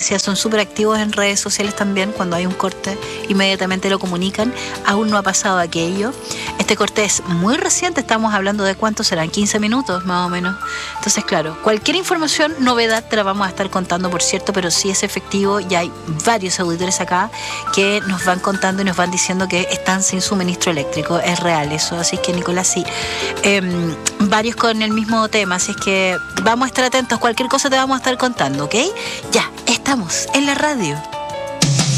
decía, son súper activos en redes sociales también. Cuando hay un corte, inmediatamente lo comunican. Aún no ha pasado aquello. Este corte es muy reciente, estamos hablando de cuántos serán, 15 minutos más o menos. Entonces, claro, cualquier información, novedad, te la vamos a estar contando, por cierto, pero sí es efectivo. Ya hay varios auditores acá que nos van contando y nos van diciendo que están sin suministro eléctrico. Es real eso, así que Nicolás, sí. Varios con el mismo tema, así es que vamos a estar atentos. Cualquier cosa te vamos a estar contando, ¿ok? Ya, estamos en la radio.